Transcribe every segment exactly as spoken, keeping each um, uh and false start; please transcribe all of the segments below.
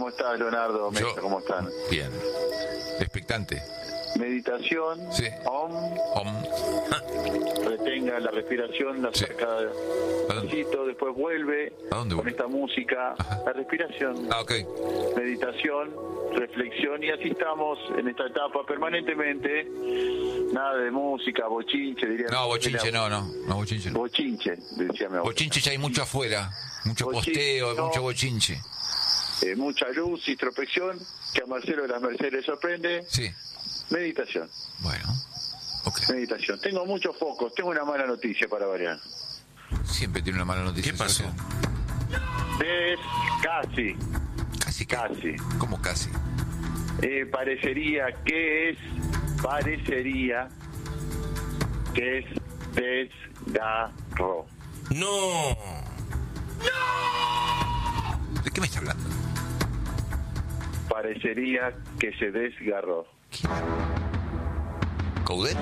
¿Cómo estás, Leonardo? Yo, ¿Cómo están? Bien. Expectante. Meditación. Sí. Om. Om. Retenga la respiración, la Sí. saca ¿A dónde? despacito, después vuelve ¿A dónde con vuelve? esta música. Ajá. La respiración. Ah, ok. Meditación, reflexión, y así estamos en esta etapa permanentemente. Nada de música, bochinche, diría. No, bochinche no, no. No, bochinche no. Bochinche, decía mi abuela. Bochinche ya hay mucho afuera. Mucho Bochinche, posteo, no. mucho bochinche. Eh, mucha luz, introspección, que a Marcelo de las Mercedes le sorprende. Sí. Meditación, Bueno. Ok. meditación. Tengo muchos focos, tengo una mala noticia para variar. Siempre tiene una mala noticia. ¿Qué pasó? Es casi, Casi, casi. casi. ¿Cómo casi? Eh, parecería que es, parecería que es desgarro. No. ¿De qué me está hablando? Parecería que se desgarró. ¿Coudet?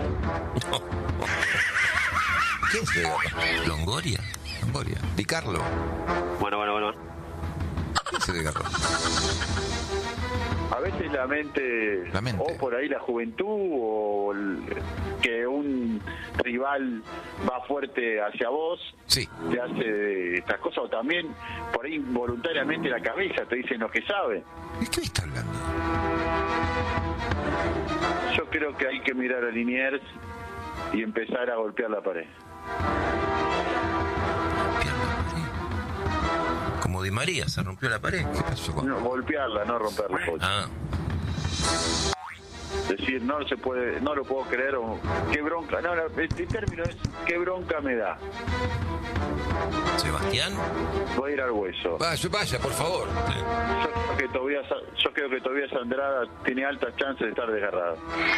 ¿Quién se desgarró? Longoria. Longoria. Di Carlo. Bueno, bueno, bueno. ¿Quién se desgarró? A veces la mente, La mente. o por ahí la juventud, o el- que un rival va fuerte hacia vos, Sí. te hace estas cosas, o también por ahí involuntariamente la cabeza te dicen lo que sabe. ¿De qué me está hablando? Yo creo que hay que mirar a Liniers y empezar a golpear la pared. Como Di María, se rompió la pared. ¿Qué pasó con.? No, golpearla, no romperla. Pocho. Ah, Decir, no se puede, no lo puedo creer, o qué bronca. No, no, el término es qué bronca me da. Sebastián. Voy a ir al hueso. Vaya, vaya, por favor. Yo creo que Tobías, yo creo que Tobías Andrada tiene altas chances de estar desgarrado.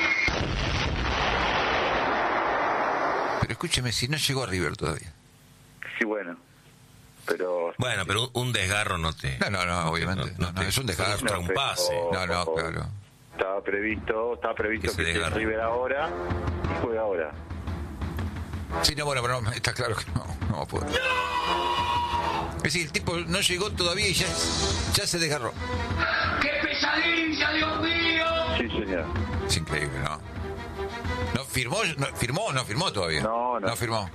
Pero escúcheme, si no llegó a River todavía. Sí, bueno. Pero Bueno, pero un desgarro no te. No, no, no, obviamente. No, no, es un desgarro. frustra un No, pase. No, no, claro. estaba previsto, estaba previsto Que se que, se desgarre. River ahora y juega ahora. Sí, no, bueno, pero no, está claro que no, no va a poder. Es decir, el tipo no llegó todavía y ya, ya se desgarró. ¡Qué pesadilla, Dios mío! Sí, señor. Es increíble, ¿no? ¿No firmó? No, ¿Firmó o no firmó todavía? No, no. No firmó.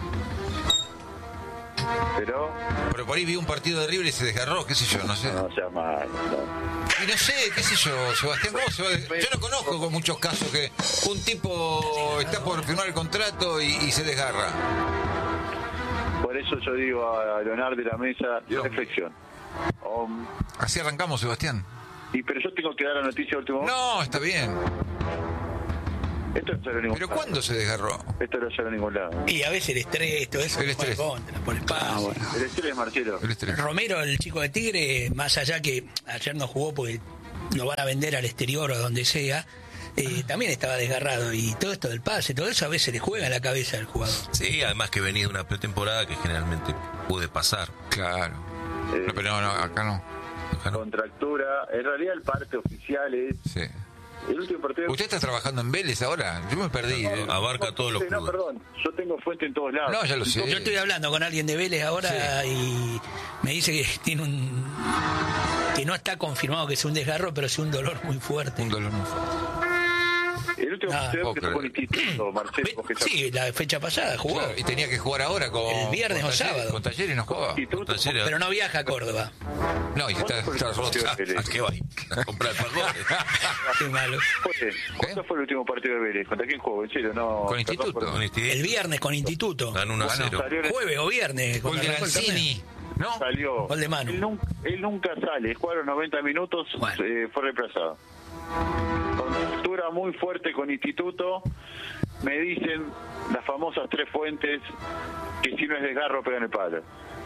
Pero Pero por ahí vi un partido de River y se desgarró, qué sé yo, no sé. no sea mal. No. Y no sé, qué sé yo, Sebastián, ¿cómo se va? Yo no conozco con muchos casos que un tipo está por firmar el contrato y, y se desgarra. Por eso yo digo a Leonardo de la mesa, reflexión. Um, Así arrancamos, Sebastián. y pero yo tengo que dar la noticia de último momento. No, está bien. Esto no sale a ningún Pero lado. ¿cuándo se desgarró? Esto no sale a ningún lado. Y a veces el estrés, todo eso, El estrés. pone contra, pone espacio. El estrés, Marcelo. El estrés. Romero, el chico de Tigre, más allá que ayer no jugó porque lo van a vender al exterior o a donde sea, eh, también estaba desgarrado. Y todo esto del pase, todo eso a veces le juega en la cabeza al jugador. Sí, además que venía de una pretemporada que generalmente puede pasar. Claro. Eh, No, pero no, no, acá no. Acá no. Contractura. En realidad el parte oficial es Sí. el último partido. ¿Usted está trabajando en Vélez ahora? Yo me perdí. ¿eh? Abarca todos los Sí, no, clubes. perdón. Yo tengo fuente en todos lados. No, ya lo sé. Yo estoy hablando con alguien de Vélez ahora y me dice que tiene un que no está confirmado que es un desgarro, pero es un dolor muy fuerte. Un dolor muy fuerte. El último Ah, partido que puedo fue con creer. Instituto, Marcelo. porque ya- Sí, la fecha pasada jugó. Claro, y tenía que jugar ahora con. El viernes con o Talleres- sábado. Con Talleres no jugaba. Instituto, Talleres. Pero no viaja a Córdoba. No, y está, está roto. ¿A qué va? A comprar pagones. Qué malo. fue- ¿Cuándo fue el último partido de Vélez? ¿Contra quién jugó? En serio, no. Con Instituto. perdón, Con este- El viernes con Instituto. Ganó uno a Bueno, cero. salió en- Jueves o viernes. Gol cuando de arrancó el torneo. Lanzini. ¿No? Salió. Gol de Manu. Él nunca, él nunca sale. Jugaron noventa minutos, Bueno. eh, fue reemplazado. Contractura muy fuerte con Instituto. Me dicen las famosas tres fuentes que si no es desgarro pegan el palo.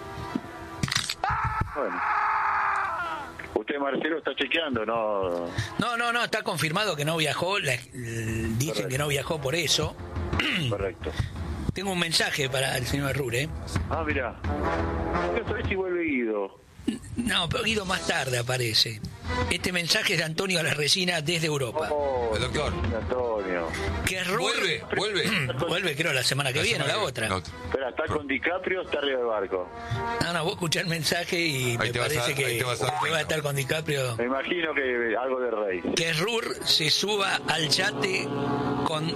Bueno. Usted, Marcelo, está chequeando, ¿no? No, no, no, está confirmado que no viajó. la- eh, dicen Correcto. que no viajó por eso. Correcto. Tengo un mensaje para el señor Rure. Ah, mirá. No sabés si vuelve Guido. No, pero Guido más tarde aparece. Este mensaje es de Antonio a la Resina desde Europa. Oh, El doctor. Antonio. Que es Ruhr- Vuelve, vuelve. Vuelve, creo, la semana que La viene o semana la que- otra. la otra. Espera, ¿está con DiCaprio o está arriba del barco? No, no, vos escuchás el mensaje y Ahí me te vas parece a- que, ahí te vas a dar que va a cuenta. estar con DiCaprio. Me imagino que algo de Rey. Que Ruhr se suba al yate con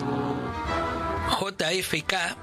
J F K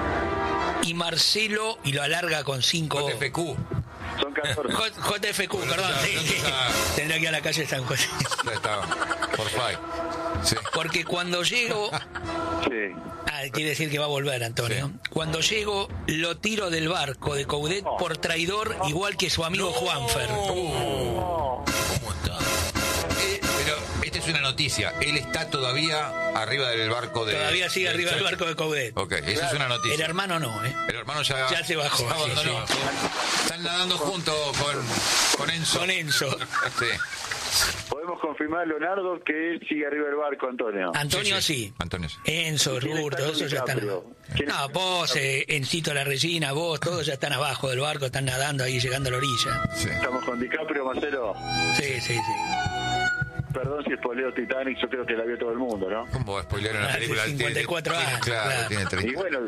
y Marcelo y lo alarga con cinco. J F Q. Son catorce. J- JFQ, perdón. ya, sí. ya está. Tendrá que ir a la calle San José. Ya está. Por five. Sí. Porque cuando llego. Sí. Ah, quiere decir que va a volver, Antonio. Sí. Cuando llego, lo tiro del barco de Coudet por traidor, igual que su amigo Juanfer. ¿Cómo está? Eh, pero esta es una noticia. Él está todavía arriba del barco de. Todavía sigue del arriba del Chacho. barco de Coudet. Ok, esa es una El noticia. hermano no, ¿eh? El hermano ya, Ya se bajó, sí, abandonó. Están nadando juntos con, con Enzo. Con Enzo. Sí. Podemos confirmar, Leonardo, que él sigue arriba del barco, Antonio. Antonio Sí, sí. sí. Antonio sí. Enzo, ¿Quién Ruhr, está todos con esos ya están. DiCaprio? ¿Quién No, está vos, con eh, Encito la Resina, vos, todos ya están abajo del barco, están nadando ahí, llegando a la orilla. Sí. Estamos con DiCaprio, Marcelo. Sí, sí, sí. Perdón si spoileo Titanic, yo creo que la vio todo el mundo, ¿no? ¿Cómo va a spoilear una Hace película? cincuenta y cuatro Tiene- años, Claro, claro. tiene Y treinta. bueno,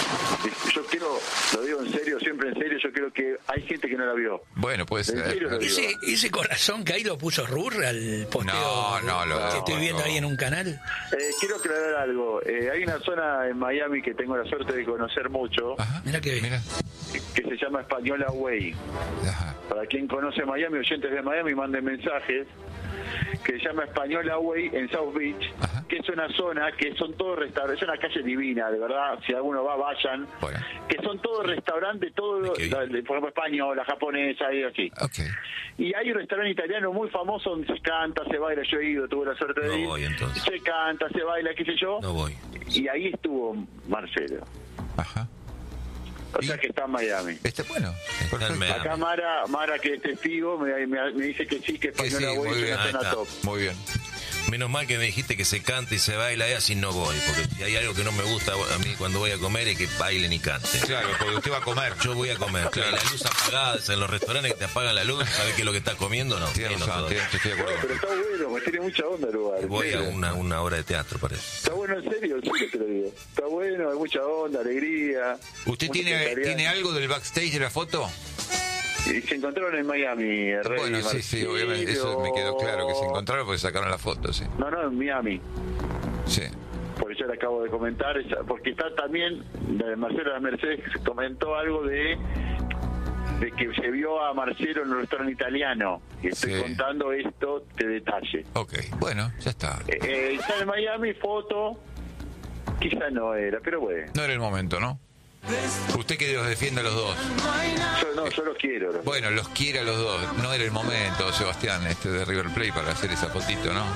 yo quiero, lo digo en serio, siempre en serio, yo creo que hay gente que no la vio. Bueno, puede ¿En serio lo ser. digo? Ese, ese corazón que ahí lo puso Ruhr al posteo No, no, lo- que estoy viendo no. ahí en un canal. Eh, quiero aclarar algo. Eh, hay una zona en Miami que tengo la suerte de conocer mucho, Ajá. Mirá que- Mira. que se llama Española Way. Ajá. Para quien conoce Miami, oyentes de Miami, manden mensajes, que se llama Española Way en South Beach, Ajá. que es una zona que son todos restaurantes, es una calle divina, de verdad, si alguno va, vayan, Bueno. que son todos restaurantes, todo, Qué bien. por ejemplo, española, japonesa y así. Ok. Y hay un restaurante italiano muy famoso donde se canta, se baila, yo he ido, tuve la suerte de No ir, voy, entonces. se canta, se baila, qué sé yo, No voy. y ahí estuvo Marcelo. Ajá. O sea que está en Miami. Este, bueno. Está en Miami. Acá Mara, Mara que es testigo, me, me- me dice que sí, que Que sí, Española Way muy es bien. una Ahí zona está. top. Muy bien. Menos mal que me dijiste que se canta y se baila y así no voy, porque si hay algo que no me gusta a mí cuando voy a comer es que bailen y canten. Claro, porque usted va a comer. Yo voy a comer, claro, la luz apagada en los restaurantes que te apagan la luz, ¿sabes qué es lo que estás comiendo? No, Tiene menos razón, todavía. tiene- estoy de acuerdo. Pero está bueno, me tiene mucha onda el lugar. en Voy a serio. una, una obra de teatro, parece. Está bueno, en serio, en serio te lo digo. Está bueno, hay mucha onda, alegría. ¿Usted música tiene, italiana. tiene algo del backstage de la foto? Y se encontraron en Miami, el Rey Bueno, sí, sí, Marcelo. obviamente. Eso me quedó claro que se encontraron porque sacaron la foto, sí. No, no, en Miami. Sí. Por eso le acabo de comentar, esa- porque está también, la de Marcelo de la Mercedes comentó algo de de que se vio a Marcelo en un restaurante italiano. Y estoy Sí. contando esto de detalle. Ok, bueno, ya está. Eh, eh, está en Miami, foto, quizá no era, pero bueno. No era el momento, ¿no? Usted que los defiende a los dos. Yo, no, yo los quiero. los- Bueno, los quiere a los dos. No era el momento, Sebastián, este de River Plate para hacer esa fotito, ¿no?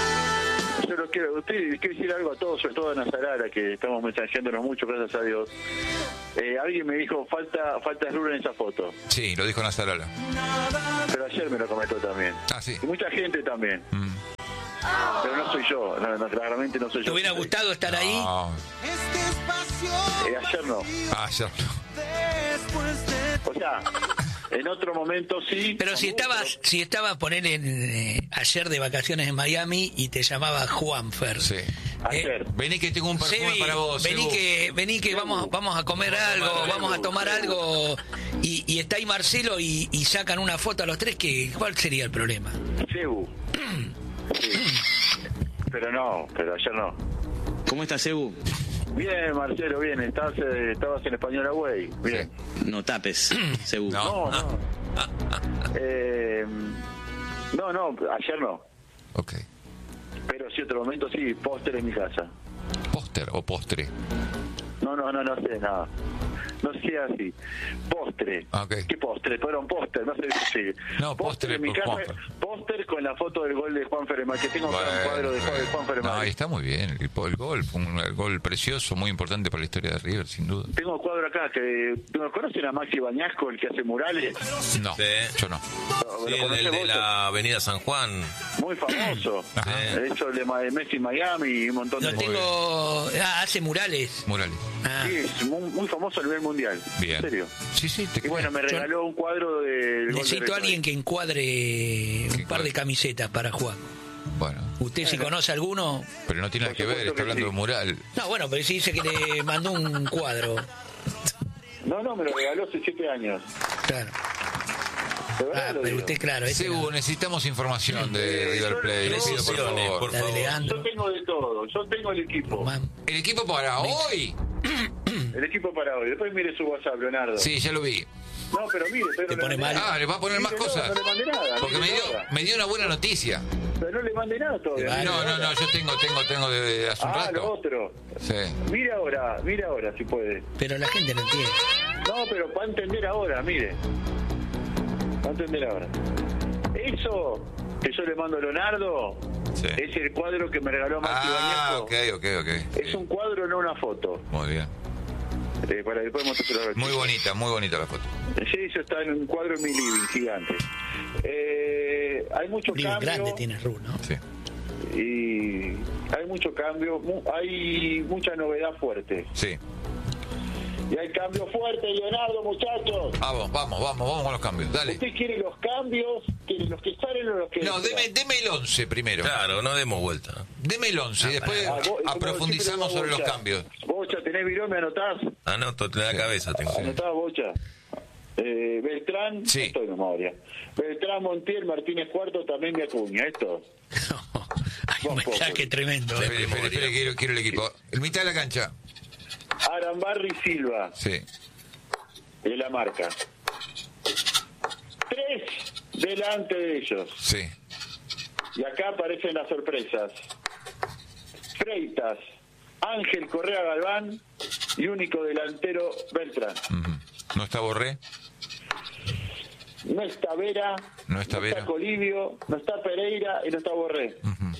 Yo los quiero. Usted quiere decir algo a todos, sobre todo a Nazarara, que estamos mensajeándonos mucho, gracias a Dios. Eh, alguien me dijo, falta falta Ruhr en esa foto. Sí, lo dijo Nazarala. Pero ayer me lo comentó también. Ah, sí. Y mucha gente también. Mm. Pero no soy yo, no, no, claramente no soy ¿Te yo. hubiera gustado estar ahí? No. Eh, ayer no. Ah, ya no. O sea, en otro momento sí. Pero si estabas, si estabas poner en eh, ayer de vacaciones en Miami y te llamaba Juanfer. Sí. Ayer. Vení que tengo un perfume Sebi, para vos. vení Sebu. que, vení que vamos, vamos a comer algo, vamos a tomar algo y, y está ahí Marcelo y, y sacan una foto a los tres, que ¿cuál sería el problema? Cebu. Sí. Pero no, pero ayer no. ¿Cómo estás, Ebu? Bien, Marcelo, bien. Estabas, eh, estabas en Española Way. Bien. No tapes, Ebu. No. No, no. Eh, no, no, ayer no. Ok. Pero sí, otro momento sí, póster en mi casa. ¿Póster o postre? No, no, no, no sé nada. No sé así. Postre. Ah, ok. ¿Qué postre? Pero un póster, no sé si. No, postre en mi por casa. Juanfer. Póster con la foto del gol de Juan Feremar, que tengo acá un Bueno, cuadro de, Juan- de bueno. Juan Feremar. No, y está muy bien. El, el gol fue un el gol precioso, muy importante para la historia de River, sin duda. Tengo un cuadro acá que. ¿No conocen a Maxi Bañasco, el que hace murales? No, Sí. yo no. ¿Lo Sí, el, conocés el de vos? la Avenida San Juan. Muy famoso. Ajá. Eso de Ma- de Messi Miami y un montón de Lo tengo. Ah, hace murales. Morales. Ah, Sí, es muy, muy famoso a nivel mundial. Bien. En serio. Sí, sí, te Y bueno, me regaló un cuadro del gol de necesito a River. alguien que encuadre un par de camisetas para Juan. Bueno. ¿Usted si conoce alguno? Pero no tiene nada que ver, está hablando de mural. No, bueno, pero sí dice que le mandó un cuadro. No, no, me lo regaló hace siete años. Claro. De verdad Ah, lo pero digo. usted, claro. ese Sebu, no. necesitamos información de River Plate. Le pido, por Precisiones, favor. por La de favor. Leandro. Yo tengo de todo, yo tengo el equipo. Man. ¿El equipo para hoy? El equipo para hoy. Después mire su WhatsApp, Leonardo. Sí, ya lo vi. No, pero mire, pero Te no pone le mal. mandé Ah, le va a poner más Mire, no, cosas. No le mandé nada. Porque me mire dio, ahora. me dio una buena noticia. Pero no le mandé nada todavía. Vale. No, no, no, yo tengo, tengo, tengo de, de hace un Ah, lo rato. otro. Sí. Mire ahora, mire ahora si puede. Pero la gente no entiende. No, pero va a entender ahora, mire. Va a entender ahora. Eso que yo le mando a Leonardo Sí. es el cuadro que me regaló Maxi Ah, Bañazo. ok, ok, ok. Es un cuadro, no una foto. Muy bien. Eh, para después mostrárselo a ver. Muy bonita, muy bonita la foto. Sí, eso está en un cuadro en mi living, gigante. Eh, hay mucho Un living cambio. grande tiene Ru, ¿no? Sí. Y hay mucho cambio, mu- hay mucha novedad fuerte. Sí. Y hay cambio fuerte, Leonardo, muchachos. Vamos, vamos, vamos, vamos con los cambios. Dale. ¿Usted quiere los cambios? ¿Quiere los que salen o los que No, entran? deme, deme el once primero. Claro, no demos vuelta. Deme el once y después Ah, vos- como aprofundizamos siempre sobre los Bocha. cambios. Bocha, ¿tenés virón? ¿Me anotás? Anoto en la cabeza tengo. ¿Anotás, Bocha? Eh, Beltrán, Sí. estoy en memoria. Beltrán, Montiel, Martínez Cuarto, también me acuña. ¿Esto? Hay un mensaje tremendo. ¿eh? Espere, espere, espere, quiero, quiero el equipo. El mitad de la cancha. Arambarri Silva, Sí. de la marca. Tres delante de ellos. Sí. Y acá aparecen las sorpresas. Freitas, Ángel Correa Galván y único delantero Beltrán. Ujú. ¿No está Borré? No está Vera, No está Vera. Colivio, no está Pereira y no está Borré. Ujú.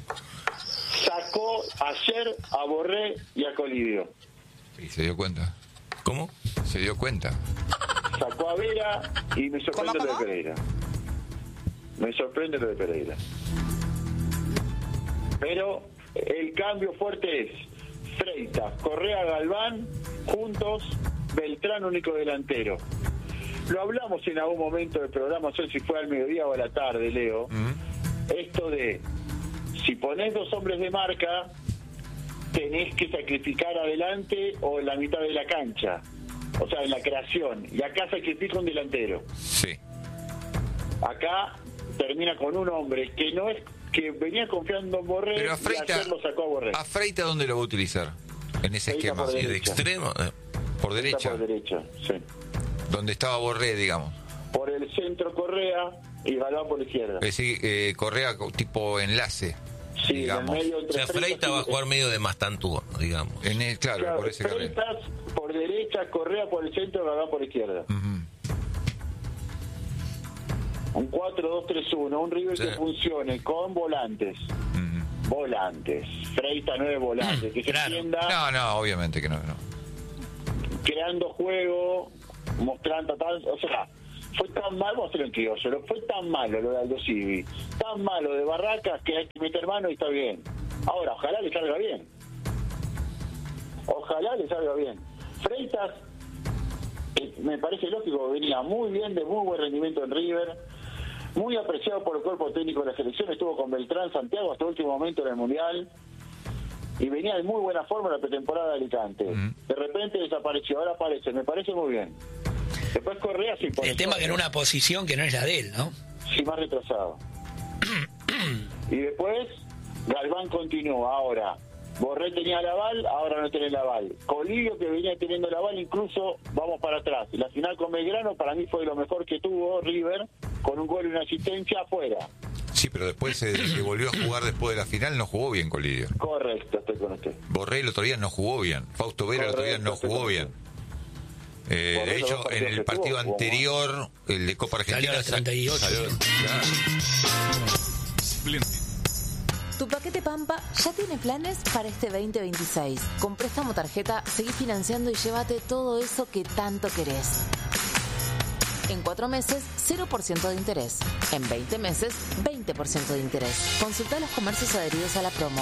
Sacó ayer a Borré y a Colivio. Y se dio cuenta. ¿Cómo? Se dio cuenta. Sacó a Vera y me sorprende ¿Cómo, lo cómo? de Pereira. Me sorprende lo de Pereira. Pero el cambio fuerte es Freitas, Correa Galván, juntos, Beltrán único delantero. Lo hablamos en algún momento del programa, no sé si fue al mediodía o a la tarde, Leo. Esto de, si ponés dos hombres de marca, tenés que sacrificar adelante o en la mitad de la cancha. O sea, en la creación. Y acá sacrifica un delantero. Sí. Acá termina con un hombre que no es que venía confiando en Borré Pero a y Freita, ayer lo sacó a Borré. ¿a Freita dónde lo va a utilizar? En ese Freita esquema. por ¿Y de derecha. extremo? Eh, Por Está derecha. por derecha, sí. Donde estaba Borré, digamos. Por el centro Correa y Galván por la izquierda. Es decir, eh, Correa co- tipo enlace. Sí, digamos. en el medio O entre sea, Freita y- va a jugar medio de Mastantúa, digamos. En el, claro, Claro, por ese carril. Freitas por derecha, Correa por el centro, Galván por la izquierda. Ujú. Un cuatro dos tres uno, un River Sí. que funcione con volantes. Ujú. Volantes. Freita nueve volantes. Que se Claro. entienda, No, no, obviamente que no. no. creando juego, mostrando tal, o sea, fue tan malo, vamos a hacerlo en criollo, fue tan malo lo de Aldo Civi, tan malo de Barracas que hay que meter mano y está bien. Ahora, ojalá le salga bien. Ojalá le salga bien. Freitas, eh, me parece lógico, venía muy bien, de muy buen rendimiento en River, muy apreciado por el cuerpo técnico de la selección, estuvo con Beltrán Santiago hasta el último momento en el Mundial, y venía de muy buena forma en la pretemporada de Alicante. De repente desapareció, ahora aparece, me parece muy bien. Después Correa sin El tema que en una posición que no es la de él, ¿no? sí, más retrasado. Y después Galván continúa. Ahora Borré tenía la aval, ahora no tiene la aval. Colillo, que venía teniendo la aval, incluso vamos para atrás. La final con Belgrano para mí fue lo mejor que tuvo River, con un gol y una asistencia afuera. Sí, pero después eh, que volvió a jugar después de la final no jugó bien con Lidio. Correcto, estoy con usted. Borré el otro día no jugó bien. Fausto Vera el otro día no Correcto, jugó estoy bien. Eh, Borré de los hecho, dos en partidos el que partido tuvo, jugó anterior, el de Copa Argentina, Salió a las treinta y ocho. salió- claro. Tu paquete Pampa ya tiene planes para este veinte veintiséis. Con préstamo tarjeta, seguí financiando y llévate todo eso que tanto querés. En cuatro meses, cero por ciento de interés. En veinte meses, veinte por ciento de interés. Consulta los comercios adheridos a la promo.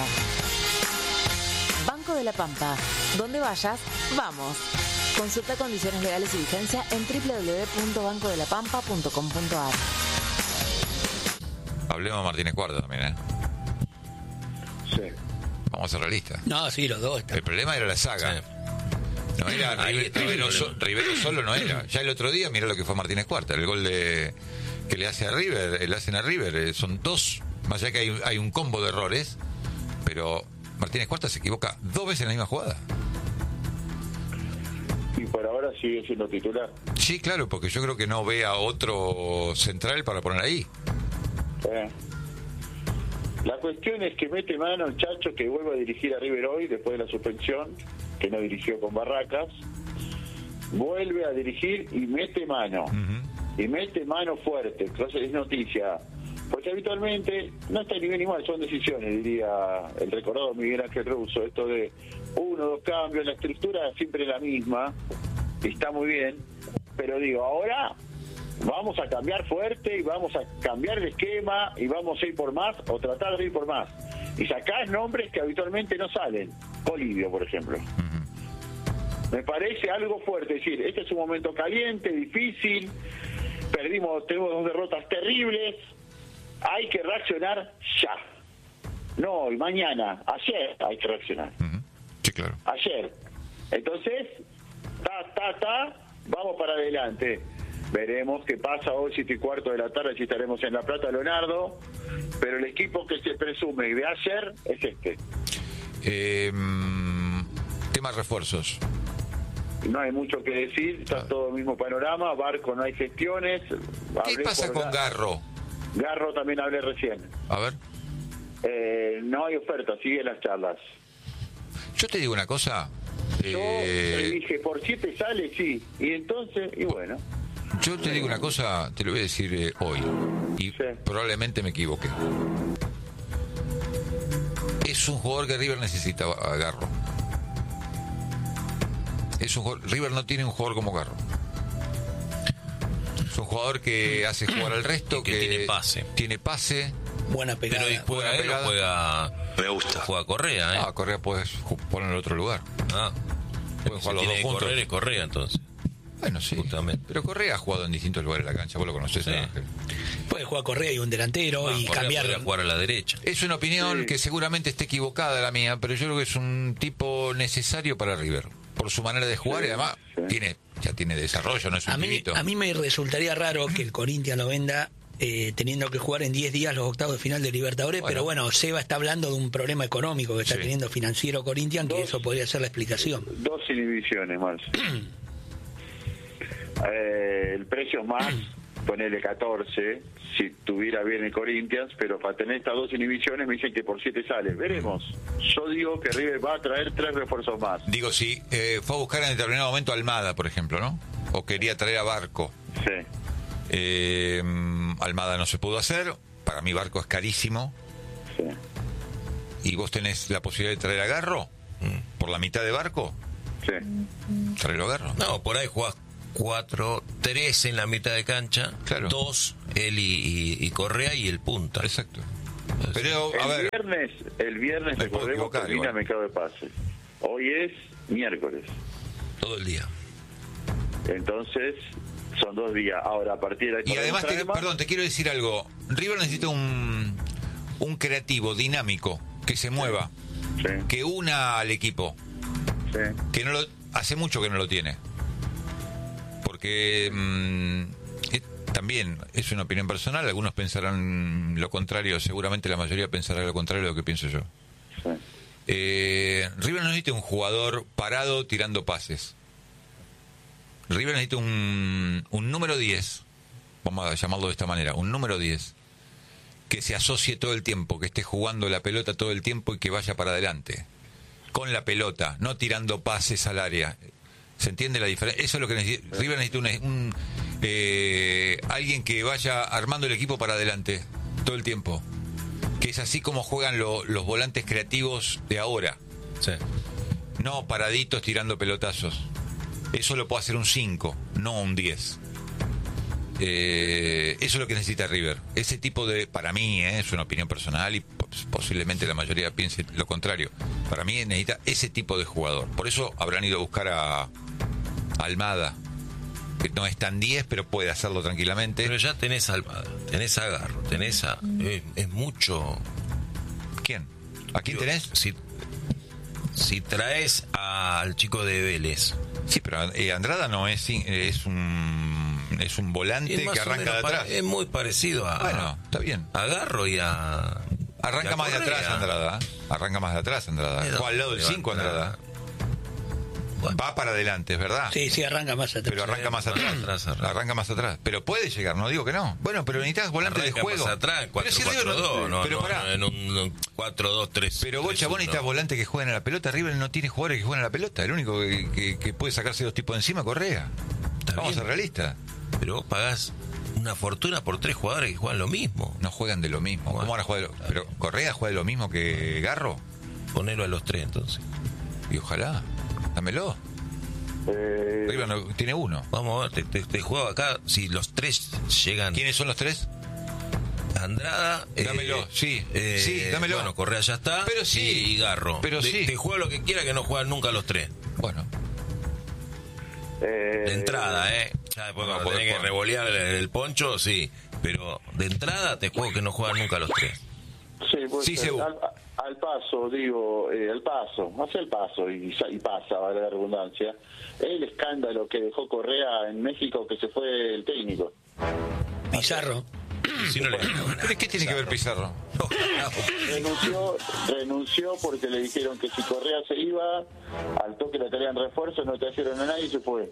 Banco de la Pampa. Donde vayas, vamos. Consulta condiciones legales y vigencia en doble u doble u doble u punto banco de la pampa punto com punto a r. Hablemos de Martínez Cuarta también, ¿eh? Sí. Vamos a ser realistas. No, sí, los dos están. El problema era la saga. Sí. No era Ahí River- está el Rivero, problema. so- Rivero solo no era. Ya el otro día, mira lo que fue Martínez Cuarta, el gol de que le hace a River, le hacen a River, eh, son dos, más allá que hay, hay un combo de errores, pero Martínez Cuarta se equivoca dos veces en la misma jugada. Y por ahora sigue siendo titular. Sí, claro, porque yo creo que no ve a otro central para poner ahí. Eh. La cuestión es que mete mano el Chacho, que vuelve a dirigir a River hoy después de la suspensión, que no dirigió con Barracas. Vuelve a dirigir y mete mano. Y mete mano fuerte. Entonces es noticia. Porque habitualmente no está ni bien ni mal, son decisiones, diría el recordado Miguel Ángel Russo. Esto de uno, dos cambios, la estructura siempre es la misma. Y está muy bien. Pero digo, ahora vamos a cambiar fuerte y vamos a cambiar el esquema y vamos a ir por más o tratar de ir por más. Y sacás nombres que habitualmente no salen. Polibio, por ejemplo. Me parece algo fuerte. Es decir, este es un momento caliente, difícil. Perdimos, tenemos dos derrotas terribles. Hay que reaccionar ya. No hoy, mañana, ayer hay que reaccionar. Ujú. Sí, claro. Ayer. Entonces, ta, ta, ta, vamos para adelante. Veremos qué pasa hoy, siete y cuarto de la tarde, si estaremos en La Plata, Leonardo. Pero el equipo que se presume de ayer es este. Eh, mm, tema refuerzos. No hay mucho que decir, está todo el mismo panorama. Barco, no hay gestiones. ¿Qué Hablé pasa por con Ga- Garro? Garro también hablé recién. A ver, Eh, no hay oferta, siguen las charlas. yo te digo una cosa. Yo eh, le dije, por siete sale, sí. Y entonces, y bueno. Yo te digo una cosa, te lo voy a decir eh, hoy, y Sí. probablemente me equivoqué. Es un jugador que River necesita a Garro. Es un jugador- River no tiene un jugador como Garro. Es un jugador que hace jugar al resto, Y que tiene pase. Tiene pase. Buena pegada. Pero ¿y juega Buena él o pegada. juega, Me gusta. juega Correa, ¿eh? Ah, Correa puedes ju- ponerlo en otro lugar. Ah. Pueden Si jugar los tiene dos que juntos. correr es Correa, entonces. Bueno, sí. Justamente. Pero Correa ha jugado en distintos lugares de la cancha, vos lo conocés, Sí. Ángel. Puede jugar Correa y un delantero Ah, y Correa cambiar. podría jugar a la derecha. Es una opinión Sí. que seguramente esté equivocada la mía, pero yo creo que es un tipo necesario para River. Por su manera de jugar Sí, y además sí. tiene ya tiene desarrollo, no es un A mí, pibito. a mí me resultaría raro que el Corinthians lo venda eh, teniendo que jugar en diez días los octavos de final de Libertadores, Bueno. pero bueno, Seba está hablando de un problema económico que está Sí. teniendo financiero Corinthians, que Dos. eso podría ser la explicación. Dos inhibiciones más. eh, el precio más, ponele catorce, si tuviera bien el Corinthians, pero para tener estas dos inhibiciones me dicen que por siete sale. Veremos. Yo digo que River va a traer tres refuerzos más. Digo, si eh, fue a buscar en determinado momento a Almada, por ejemplo, ¿no? O quería traer a Barco. Sí. Eh, Almada no se pudo hacer. Para mí Barco es carísimo. Sí. Y vos tenés la posibilidad de traer a Garro por la mitad de Barco. Sí. Traerlo a Garro. No, por ahí jugás cuatro, tres en la mitad de cancha, Claro. dos, él y, y- y Correa y el punta. Exacto. Pero, a El ver, viernes, el viernes Me puedo recordemos, equivocar, termina igual. mercado de pases. Hoy es miércoles. Todo el día. Entonces, son dos días. Ahora, a partir de ahí... y además, te, ¿podemos traer más? perdón, te quiero decir algo. River necesita un, un creativo, dinámico, que se mueva, Sí, que una al equipo, sí. que no lo hace mucho que no lo tiene. Porque mm, eh, también es una opinión personal, algunos pensarán lo contrario, seguramente la mayoría pensará lo contrario de lo que pienso yo. sí. Eh, River necesita un jugador parado tirando pases. River necesita un, un número diez, vamos a llamarlo de esta manera, un número diez, que se asocie todo el tiempo, que esté jugando la pelota todo el tiempo y que vaya para adelante, con la pelota, no tirando pases al área. ¿Se entiende la diferencia? Eso es lo que necesita. River necesita un, un, eh, alguien que vaya armando el equipo para adelante todo el tiempo. Que es así como juegan lo- los volantes creativos de ahora. Sí. No paraditos tirando pelotazos. Eso lo puede hacer un cinco, no un diez. Eh, eso es lo que necesita River. Ese tipo de, para mí, eh, es una opinión personal y pos- posiblemente la mayoría piense lo contrario. Para mí necesita ese tipo de jugador. Por eso habrán ido a buscar a, a Almada. que no es tan diez, pero puede hacerlo tranquilamente. Pero ya tenés Almada, tenés a Garro, tenés a... Eh, es mucho... ¿Quién? ¿A quién Digo, tenés? Si, si traes al chico de Vélez... Sí, pero eh, Andrada no es es un es un volante Es más que o arranca menos de pare- atrás. Es muy parecido a... Bueno, está bien. A Garro y a... Arranca y a más de Correa. atrás Andrada. Arranca más de atrás Andrada. Pero, Juega al lado del cinco Andrada. Bueno. Va para adelante, es verdad. Sí, sí, arranca más atrás. Pero arranca más atrás. atrás, arranca. Arranca más atrás. Pero puede llegar, no digo que no. Bueno, pero necesitas volante Arranca de juego. más atrás, Pero cuatro si River cuatro dos, no, pero no, pará. en un cuatro dos tres. Pero vos, chabón, necesitas volantes que jueguen a la pelota. River no tiene jugadores que jueguen a la pelota. El único que, que, que puede sacarse dos tipos de encima, Correa. Está Vamos a bien. ser realistas. Pero vos pagás una fortuna por tres jugadores que juegan lo mismo. No juegan de lo mismo. Bueno, ¿Cómo van a jugar de lo... Pero Correa juega de lo mismo que Garro. Ponelo a los tres entonces. Y ojalá. Dámelo. Eh, River no, tiene uno. Vamos a ver, te, te, te juego acá. Si los tres llegan... ¿Quiénes son los tres? Andrada... eh, Dámelo, sí. eh, Sí, dámelo. Bueno, Correa ya está. Pero sí. Y, y Garro. Pero Te- sí. Te juego lo que quiera que no juegan nunca los tres. Bueno. eh, De entrada, ¿eh? Ya después No, cuando porque- tenés que revolear el, el poncho, sí. Pero de entrada te juego que no juegan nunca los tres. Sí, pues, Sí, eh, Sebu. al, al paso, digo, eh, al paso, hace el paso y, sa- y pasa, vale la redundancia. El escándalo que dejó Correa en México, que se fue el técnico. Pizarro. Si no le ganaban ¿Pero qué tiene que ver Pizarro? Renunció, renunció porque le dijeron que si Correa se iba, al toque le traían refuerzo, no trajeron a nadie y se fue.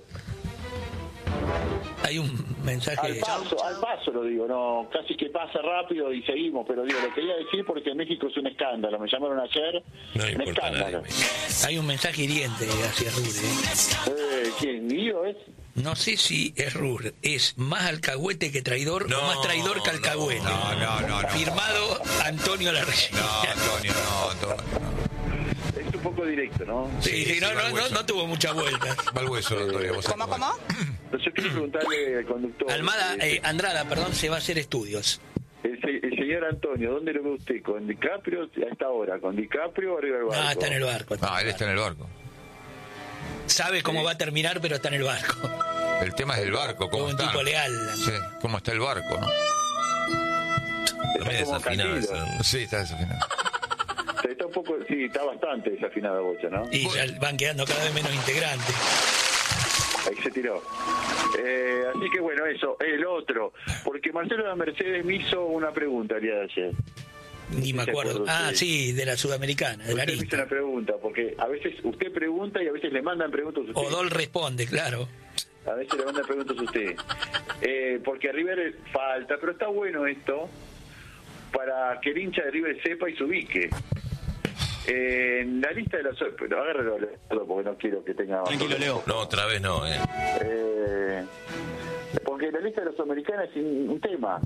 Hay un Al mensaje. paso, al paso lo digo, no, casi que pasa rápido y seguimos, pero digo, lo quería decir porque en México es un escándalo, me llamaron ayer, No le un importa a nadie. escándalo. Hay un mensaje hiriente hacia Rur. ¿eh? Eh, ¿Quién? ¿Guido es? No sé si es Rur, es más alcahuete que traidor No, o más traidor que alcahuete. No, no, no, no. Firmado Antonio Larrey. No, Antonio, no, Antonio. Es un poco directo, ¿no? Sí, sí, no, va no, al no, hueso. no tuvo muchas vueltas. Va al hueso, Antonio. vos ¿Cómo, sabés cómo? Entonces yo quiero preguntarle al conductor. Almada, eh, eh, Andrada, perdón, se va a hacer estudios. el, se- el señor Antonio, ¿dónde lo ve usted? ¿Con DiCaprio a esta hora? ¿Con DiCaprio o arriba del barco? Ah, está en el barco. está en Ah, el él está en el barco. barco. Sabe cómo va a terminar, pero está en el barco. El tema es el barco, cómo Como un está. tipo leal. Sí, cómo está el barco, ¿no? También Está como desafinado Cantillo. esa. Sí, está desafinado. Está un poco, sí, está bastante desafinada Bocha, ¿no? Y ya van quedando cada vez menos integrantes. Ahí se tiró. Eh, así que bueno, eso, el otro. Porque Marcelo de Mercedes me hizo una pregunta el día de ayer. Ni me se acuerdo. acuerda Ah, usted. sí, de la sudamericana, de la Usted me hizo lista. una pregunta, porque a veces usted pregunta y a veces le mandan preguntas a usted. Odol responde, claro. A veces le mandan preguntas a usted. Eh, porque a River falta, pero está bueno esto para que el hincha de River sepa y se ubique. Eh, en la lista de los... Pero agárralo, Leonardo, porque no quiero que tenga... Tranquilo, Leo. No, otra vez no, eh. Eh, porque en la lista de los americanos es un, un tema.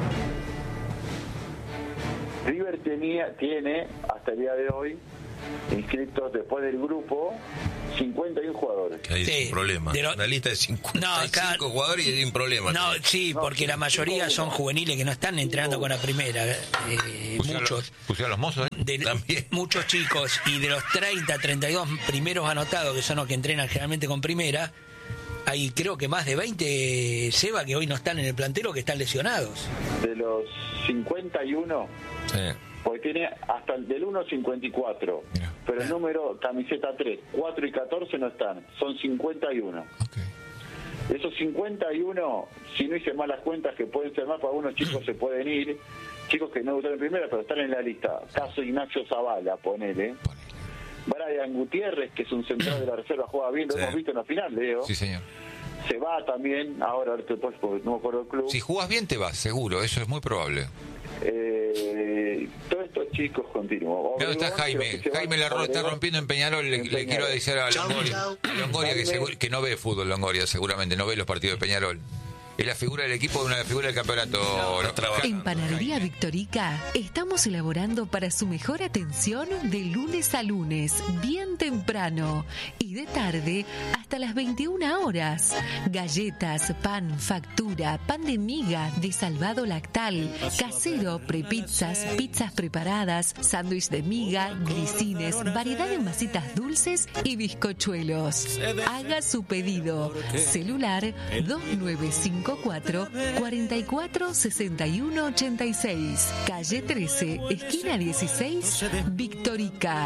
River tenía, tiene, hasta el día de hoy, inscritos después del grupo, cincuenta y uno jugadores. Que hay Sí, un problema. de lo- Una lista de cincuenta y cinco No, acá- jugadores y hay un problema. No, sí, porque la mayoría son juveniles que no están entrenando con la primera. Eh, Pusieron muchos. los- pusieron los mozos, ¿eh? De, También. muchos chicos, y de los treinta, treinta y dos primeros anotados, que son los que entrenan generalmente con primera, hay creo que más de veinte, Seba, que hoy no están en el plantel o que están lesionados. De los cincuenta y uno, Sí. porque tiene hasta el del uno al cincuenta y cuatro, Mira. pero el número camiseta tres, cuatro y catorce no están, son cincuenta y uno. Ok. Esos cincuenta y uno, si no hice malas cuentas, que pueden ser más, para algunos chicos se pueden ir, chicos que no gustaron en primera, pero están en la lista. Caso Ignacio Zavala, ponele. Brian Gutiérrez, que es un central de la reserva, juega bien, lo Sí. hemos visto en la final, Leo. Sí, señor. Se va también, ahora después, porque no me acuerdo el club. Si jugás bien te vas, seguro, eso es muy probable. Eh, todos estos chicos continúan. Claro, está Obregón, Jaime. creo que se va- Jaime la está Obregón- rompiendo en Peñarol. Le, en le Peñarol. quiero decir a Longoria, a Longoria que, Jaime. seguro- que no ve fútbol, Longoria, seguramente. No ve los partidos de Peñarol. Es la figura del equipo, una figura del campeonato. No, no trabaja. En Panadería Victorica estamos elaborando para su mejor atención de lunes a lunes, bien temprano, y de tarde hasta las veintiuna horas. Galletas, pan, factura, pan de miga, de salvado lactal, casero, prepizzas, pizzas preparadas, sándwich de miga, grisines, variedad de masitas dulces y bizcochuelos. Haga su pedido. Celular dos nueve cinco cuatro, cuatro cuatro, seis uno ocho seis. Calle trece, esquina dieciséis, Victorica.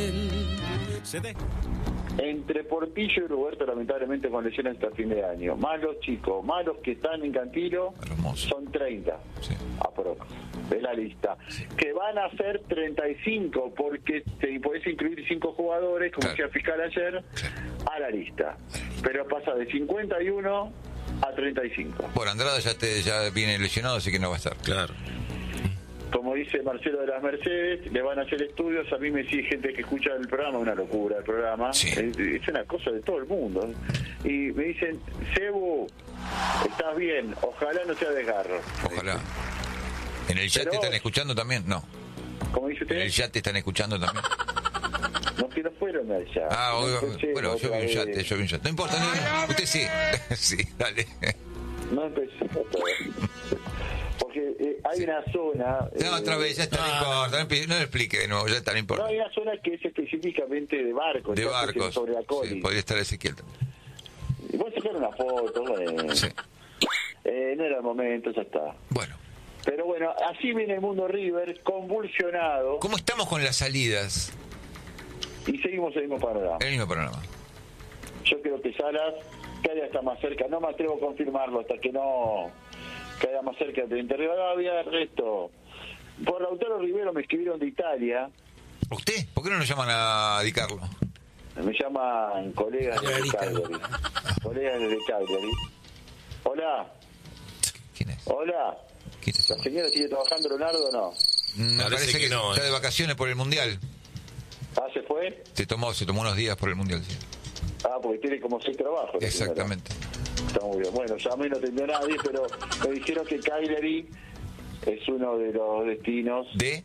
Entre Portillo y Roberto, lamentablemente con lesiones hasta fin de año. Más los chicos, más los que están en Cantilo, Hermoso. son treinta. Sí. Aprox, de la lista. Que van a ser treinta y cinco, porque te podés incluir cinco jugadores, como Claro. decía el fiscal ayer, a la lista. Pero pasa de cincuenta y uno a treinta y cinco. Bueno, Andrada ya, te, ya viene lesionado, así que no va a estar. Claro. Como dice Marcelo de las Mercedes, le van a hacer estudios. A mí me sigue gente que escucha el programa, una locura el programa. Sí. Es, es una cosa de todo el mundo. Y me dicen, Cebu, estás bien, ojalá no sea desgarro. Ojalá. ¿En el chat Pero- te están escuchando también? No. ¿Cómo dice ¿En usted? el chat te están escuchando también? No, que no fueron allá. Ah, No oiga, empecé bueno, yo otra vi un chat, vez. yo vi un chat. No importa, no, usted sí. Sí, dale. No empecé otra vez. Porque eh, hay una zona... No, eh, otra vez, ya está, no importa. No, empie- no lo explique de nuevo, ya está, no No, importa. hay una zona que es específicamente de barcos. De entonces, barcos. Sobre la Sí, Coli. podría estar Ezequiel también. Y voy a sacar una foto, bueno. Sí. Eh, no era el momento, ya está. Bueno, Pero bueno, así viene el mundo River, convulsionado, ¿cómo estamos con las salidas? y seguimos el mismo panorama. El mismo programa. Yo creo que Salas cada día está más cerca, no me atrevo a confirmarlo hasta que no quede más cerca de Inter Rivadavia. El resto, por Lautaro Rivero me escribieron de Italia, ¿Usted? ¿Por qué no nos llaman a Di Carlo? me llaman colegas de Clarita. Cagliari, colegas de Cagliari. Hola, ¿Quién es? hola, ¿Quién es? ¿la señora sigue trabajando, Leonardo, o no? Me Parece parece que, que no, está eh. de vacaciones por el Mundial. Ah, ¿se fue? Se tomó, se tomó unos días por el Mundial, sí. Ah, porque tiene como seis trabajos. la señora. Exactamente. Está muy bien. Bueno, llamé, no atendió nadie, pero me dijeron que Cagliari es uno de los destinos. ¿De?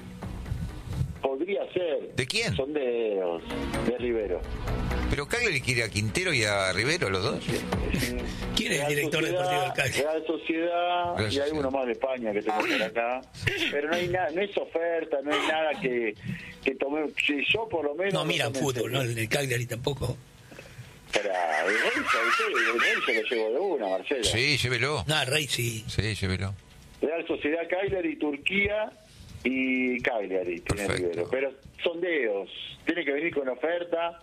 Podría ser. ¿De quién? Son de, de Rivero. ¿Pero Cagliari quiere a Quintero y a Rivero, los dos? ¿Quién es el Real director Sociedad, deportivo del Cagliari? Real Sociedad Real y Sociedad. alguno más de España que tengo por acá. Pero no hay nada, no es oferta, no hay nada que, que tome. Si yo por lo menos. No miran tomé en fútbol, ¿no? serio. El del Cagliari tampoco. Para el Rey, el Rey se lo llevo de una, Marcelo. Sí, llévelo. No, el Rey sí. Sí, llévelo. Real Sociedad, Cagliari, Turquía y Cagliari tiene Perfecto. Rivero. Pero sondeos, tiene que venir con oferta.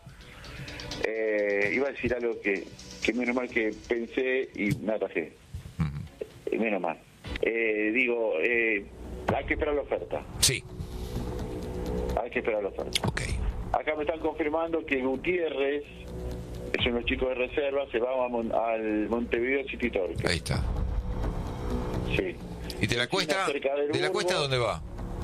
Eh, iba a decir algo que, que menos mal que pensé y me atajé. Ujú. Eh, menos mal. Eh, digo, eh, hay que esperar la oferta. Sí, Hay que esperar la oferta. ok. Acá me están confirmando que Gutiérrez, es unos chicos de reserva, se va a Mon- al Montevideo City Torque. Ahí está. Sí. ¿Y de la cuesta? Cerca del ¿De la Burgo. cuesta dónde va?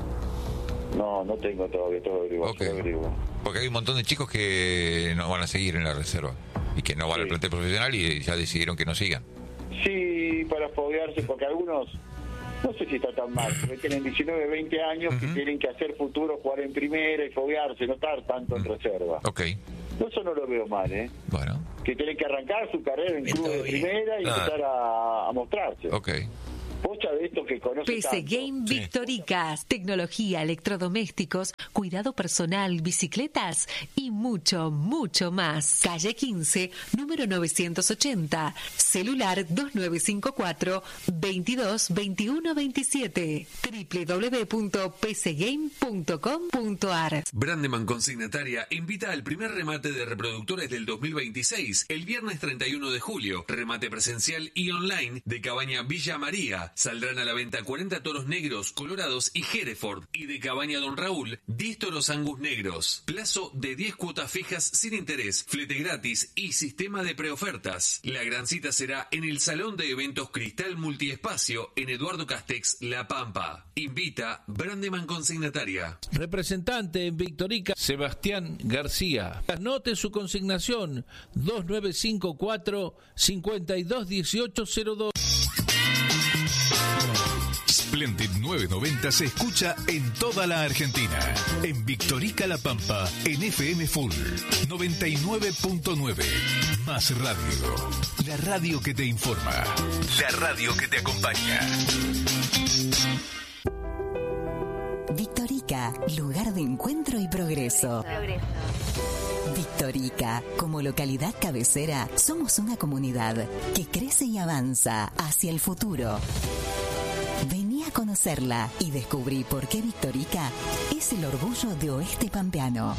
No, no tengo todavía todo averiguado. Ok. todo averiguado. Porque hay un montón de chicos que no van a seguir en la reserva y que no van Sí. al plantel profesional y ya decidieron que no sigan. Sí, para foguearse, porque algunos, no sé si está tan mal, porque tienen diecinueve, veinte años que Ujú. tienen que hacer futuro, jugar en primera y foguearse, no estar tanto en reserva. Ok, No, eso no lo veo mal, ¿eh? bueno, Que tienen que arrancar su carrera en club de Está bien. primera y Ah. empezar a, a mostrarse. ok. Pocha de esto que conoce P C tanto. Game Victorica, tecnología, electrodomésticos, cuidado personal, bicicletas y mucho, mucho más. Calle quince, número novecientos ochenta, celular dos nueve cinco cuatro, veintidós veintiuno veintisiete, doble u doble u doble u punto p c game punto com punto a r. Brandeman Consignataria invita al primer remate de reproductores del dos mil veintiséis, el viernes treinta y uno de julio. Remate presencial y online de Cabaña Villa María. Saldrán a la venta cuarenta toros negros, colorados y Hereford. Y de Cabaña Don Raúl, diez toros Angus negros. Plazo de diez cuotas fijas sin interés, flete gratis y sistema de preofertas. La gran cita será en el Salón de Eventos Cristal Multiespacio en Eduardo Castex, La Pampa. Invita Brandeman Consignataria. Representante en Victorica, Sebastián García. Anote su consignación dos nueve cinco cuatro, cinco dos uno ocho cero dos. Splendid novecientos noventa se escucha en toda la Argentina. En Victorica La Pampa, en F M Full noventa y nueve punto nueve. Más radio. La radio que te informa. La radio que te acompaña. Victorica, lugar de encuentro y progreso. Victorica, como localidad cabecera, somos una comunidad que crece y avanza hacia el futuro. Vení a conocerla y descubrí por qué Victorica es el orgullo de Oeste Pampeano.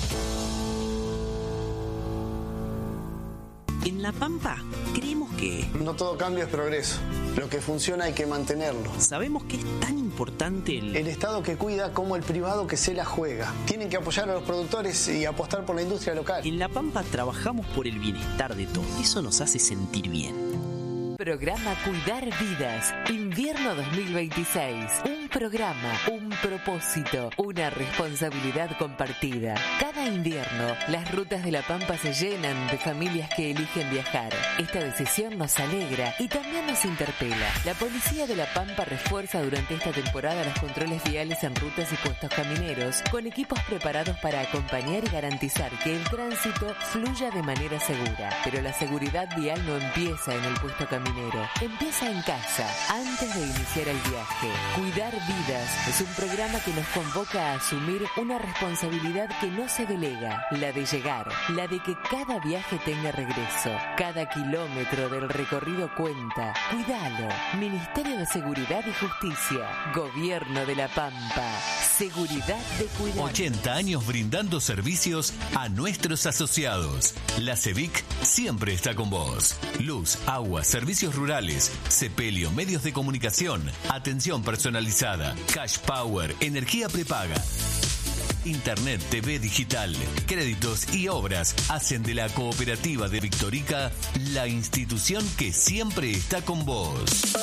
En La Pampa creemos que no todo cambio es progreso. Lo que funciona hay que mantenerlo. Sabemos que es tan importante el... El Estado que cuida como el privado que se la juega. Tienen que apoyar a los productores y apostar por la industria local. En La Pampa trabajamos por el bienestar de todos. Eso nos hace sentir bien. Programa Cuidar Vidas, invierno dos mil veintiséis. Un programa, un propósito, una responsabilidad compartida. Cada invierno, las rutas de La Pampa se llenan de familias que eligen viajar. Esta decisión nos alegra y también nos interpela. La Policía de La Pampa refuerza durante esta temporada los controles viales en rutas y puestos camineros, con equipos preparados para acompañar y garantizar que el tránsito fluya de manera segura. Pero la seguridad vial no empieza en el puesto caminero. Empieza en casa, antes de iniciar el viaje. Cuidar Vidas es un programa que nos convoca a asumir una responsabilidad que no se delega, la de llegar, la de que cada viaje tenga regreso. Cada kilómetro del recorrido cuenta. Cuidalo. Ministerio de Seguridad y Justicia. Gobierno de La Pampa. Seguridad de cuidar. ochenta años brindando servicios a nuestros asociados. La CEVIC siempre está con vos. Luz, agua, servicios rurales, sepelio, medios de comunicación, atención personalizada, cash power, energía prepaga. Internet, T V digital, créditos y obras hacen de la cooperativa de Victorica la institución que siempre está con vos.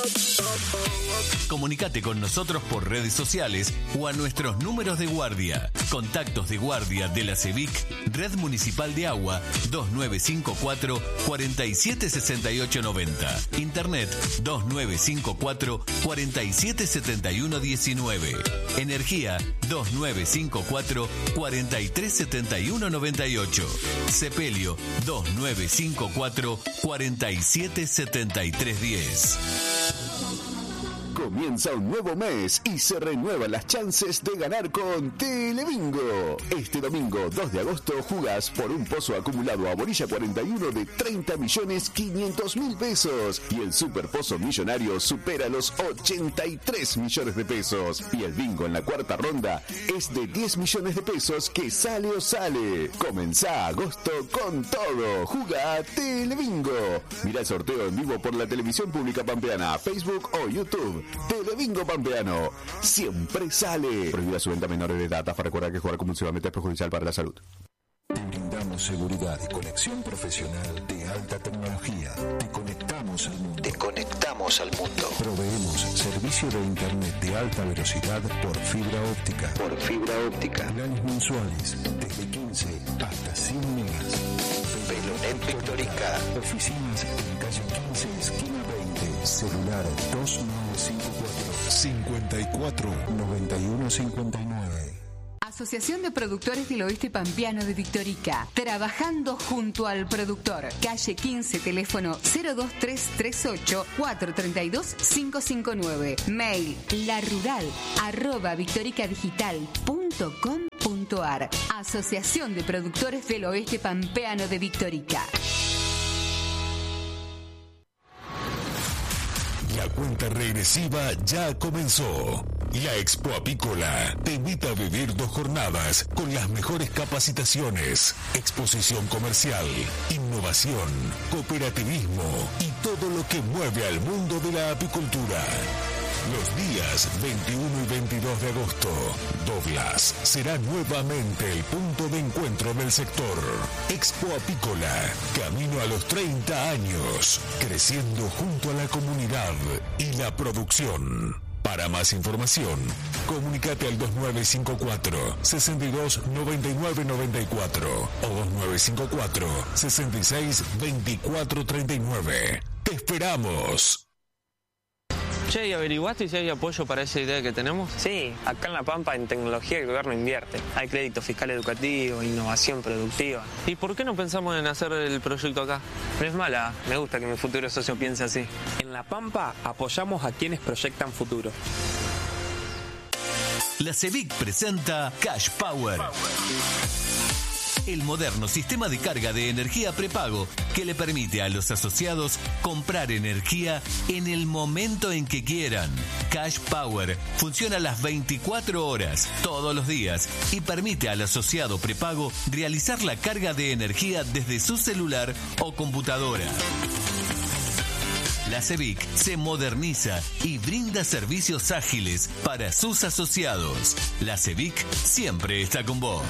Comunicate con nosotros por redes sociales o a nuestros números de guardia. Contactos de guardia de la CEVIC, Red Municipal de Agua, dos nueve cinco cuatro, cuatro siete seis ocho nueve cero. Internet, dos nueve cinco cuatro, cuatro siete siete uno uno nueve. Energía, dos nueve cinco cuatro, cuatro tres siete uno nueve ocho. Sepelio, dos nueve cinco cuatro, cuatro siete siete tres uno cero. Comienza un nuevo mes y se renuevan las chances de ganar con Telebingo. Este domingo dos de agosto jugás por un pozo acumulado a Borilla cuarenta y uno de treinta millones quinientos mil pesos y el super pozo millonario supera los ochenta y tres millones de pesos y el bingo en la cuarta ronda es de diez millones de pesos que sale o sale. Comenzá agosto con todo. Juga a Telebingo. Mirá el sorteo en vivo por la televisión pública pampeana, Facebook o YouTube. Telebingo Pampeano, siempre sale. Prohibida su venta a menores de edad. Para recordar que jugar compulsivamente es perjudicial para la salud. Te brindamos seguridad y conexión profesional de alta tecnología. Te conectamos al mundo. Te conectamos al mundo. Proveemos servicio de internet de alta velocidad por fibra óptica. Por fibra óptica. Planes mensuales desde quince hasta cien megas. Velonet Victorica. Oficinas en calle quince, esquina veinte. Celular dos nueve cinco cuatro, cincuenta y cuatro, noventa y uno cincuenta y nueve. Asociación de Productores del Oeste Pampeano de Victorica. Trabajando junto al productor. Calle quince, teléfono cero dos tres tres ocho, cuatro tres dos, cinco cinco nueve. Mail larural arroba victoricadigital punto com punto ar. Asociación de Productores del Oeste Pampeano de Victorica. La cuenta regresiva ya comenzó. La Expo Apícola te invita a vivir dos jornadas con las mejores capacitaciones, exposición comercial, innovación, cooperativismo y todo lo que mueve al mundo de la apicultura. Los días veintiuno y veintidós de agosto, Douglas será nuevamente el punto de encuentro del sector. Expo Apícola, camino a los treinta años, creciendo junto a la comunidad y la producción. Para más información, comunícate al dos nueve cinco cuatro, seis dos nueve nueve nueve cuatro o dos nueve cinco cuatro, seis seis dos cuatro tres nueve. ¡Te esperamos! Che, ¿y averiguaste si hay apoyo para esa idea que tenemos? Sí, acá en La Pampa en tecnología el gobierno invierte. Hay crédito fiscal educativo, innovación productiva. ¿Y por qué no pensamos en hacer el proyecto acá? No es mala, me gusta que mi futuro socio piense así. En La Pampa apoyamos a quienes proyectan futuro. La CEBIC presenta Cash Power. El moderno sistema de carga de energía prepago que le permite a los asociados comprar energía en el momento en que quieran. Cash Power funciona las veinticuatro horas, todos los días, y permite al asociado prepago realizar la carga de energía desde su celular o computadora. La CEBIC se moderniza y brinda servicios ágiles para sus asociados. La CEBIC siempre está con vos.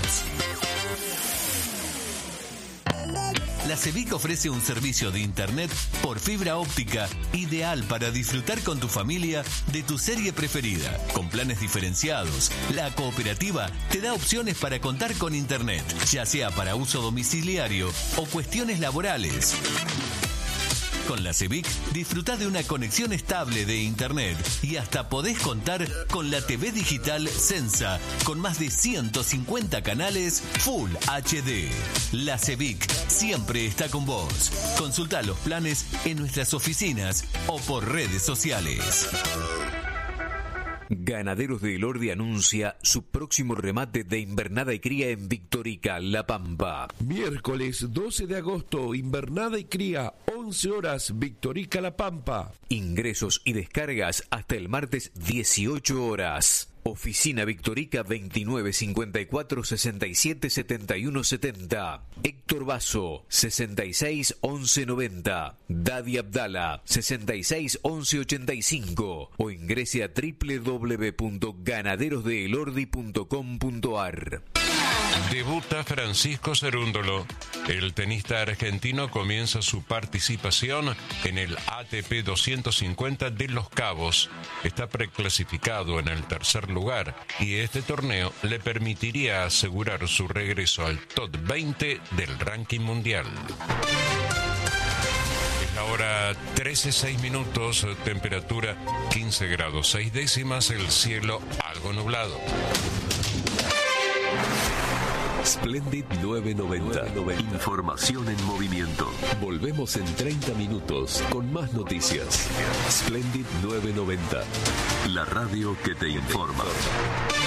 La CEBIC ofrece un servicio de internet por fibra óptica ideal para disfrutar con tu familia de tu serie preferida. Con planes diferenciados, la cooperativa te da opciones para contar con internet, ya sea para uso domiciliario o cuestiones laborales. Con la CEBIC disfruta de una conexión estable de internet y hasta podés contar con la T V digital Sensa con más de ciento cincuenta canales Full H D. La CEBIC siempre está con vos. Consulta los planes en nuestras oficinas o por redes sociales. Ganaderos de Elordi anuncia su próximo remate de invernada y cría en Victorica, La Pampa. Miércoles doce de agosto, invernada y cría, once horas, Victorica, La Pampa. Ingresos y descargas hasta el martes dieciocho horas. Oficina Victorica veintinueve cincuenta y cuatro sesenta y siete setenta y uno setenta. Héctor Basso sesenta y seis once noventa. Dadi Abdala sesenta y seis once ochenta y cinco. O ingrese a doble u doble u doble u punto ganaderos de elordi punto com punto a r. Debuta Francisco Cerúndolo. El tenista argentino comienza su participación en el A T P doscientos cincuenta de Los Cabos. Está preclasificado en el tercer lugar y este torneo le permitiría asegurar su regreso al top veinte del ranking mundial. Es la hora trece seis minutos, temperatura quince grados seis décimas, el cielo algo nublado. Splendid nueve noventa. Información en movimiento. Volvemos en treinta minutos con más noticias. Splendid nueve noventa. La radio que te informa.